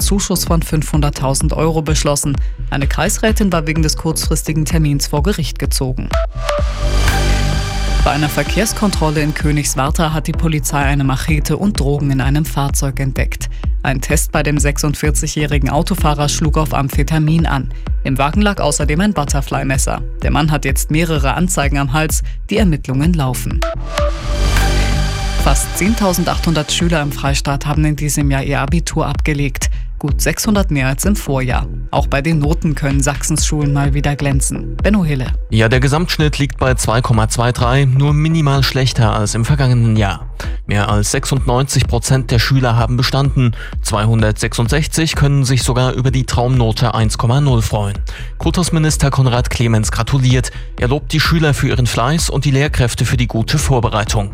Zuschuss von 500.000 € beschlossen. Eine Kreisrätin war wegen des kurzfristigen Termins vor Gericht gezogen. Bei einer Verkehrskontrolle in Königswartha hat die Polizei eine Machete und Drogen in einem Fahrzeug entdeckt. Ein Test bei dem 46-jährigen Autofahrer schlug auf Amphetamin an. Im Wagen lag außerdem ein Butterfly-Messer. Der Mann hat jetzt mehrere Anzeigen am Hals. Die Ermittlungen laufen. Fast 10.800 Schüler im Freistaat haben in diesem Jahr ihr Abitur abgelegt. Gut 600 mehr als im Vorjahr. Auch bei den Noten können Sachsens Schulen mal wieder glänzen. Benno Hille. Ja, der Gesamtschnitt liegt bei 2,23, nur minimal schlechter als im vergangenen Jahr. Mehr als 96% der Schüler haben bestanden. 266 können sich sogar über die Traumnote 1,0 freuen. Kultusminister Konrad Clemens gratuliert. Er lobt die Schüler für ihren Fleiß und die Lehrkräfte für die gute Vorbereitung.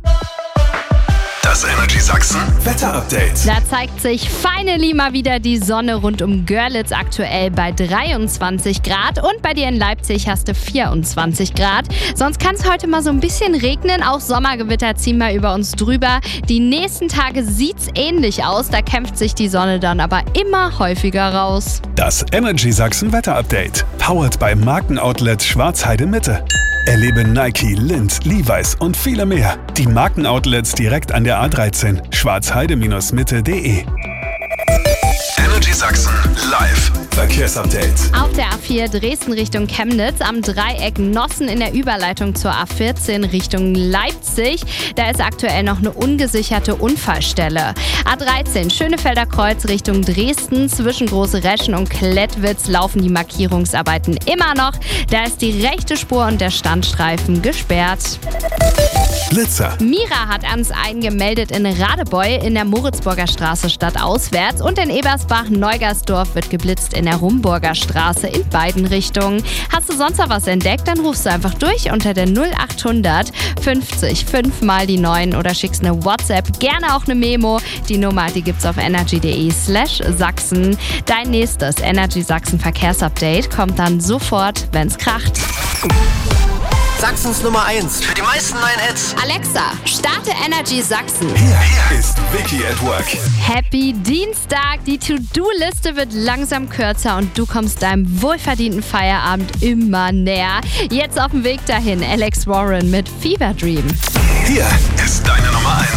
Das Energy Sachsen Wetter-Update. Da zeigt sich finally mal wieder die Sonne rund um Görlitz, aktuell bei 23 Grad. Und bei dir in Leipzig hast du 24 Grad. Sonst kann es heute mal so ein bisschen regnen. Auch Sommergewitter ziehen mal über uns drüber. Die nächsten Tage sieht's ähnlich aus. Da kämpft sich die Sonne dann aber immer häufiger raus. Das Energy Sachsen Wetter-Update. Powered bei Markenoutlet Schwarzheide Mitte. Erlebe Nike, Lindt, Levi's und viele mehr. Die Markenoutlets direkt an der A13. schwarzheide-mitte.de. Energy Sachsen live. Verkehrsupdate. Auf der A4 Dresden Richtung Chemnitz, am Dreieck Nossen in der Überleitung zur A14 Richtung Leipzig. Da ist aktuell noch eine ungesicherte Unfallstelle. A13 Schönefelder Kreuz Richtung Dresden. Zwischen Große Reschen und Klettwitz laufen die Markierungsarbeiten immer noch. Da ist die rechte Spur und der Standstreifen gesperrt. Blitzer. Mira hat ans eingemeldet in Radebeul in der Moritzburger Straße stadtauswärts und in Ebersbach-Neugersdorf wird geblitzt in der Rumburger Straße in beiden Richtungen. Hast du sonst noch was entdeckt, dann rufst du einfach durch unter der 0800 50 5 mal die 9 oder schickst eine WhatsApp, gerne auch eine Memo. Die Nummer, die gibt's auf energy.de/Sachsen. Dein nächstes Energy Sachsen Verkehrsupdate kommt dann sofort, wenn's kracht. Sachsens Nummer 1 für die meisten neuen Hits. Alexa, starte Energy Sachsen. Hier ist Vicky at Work. Happy Dienstag! Die To-Do-Liste wird langsam kürzer und du kommst deinem wohlverdienten Feierabend immer näher. Jetzt auf dem Weg dahin, Alex Warren mit Fever Dream. Hier ist deine Nummer 1.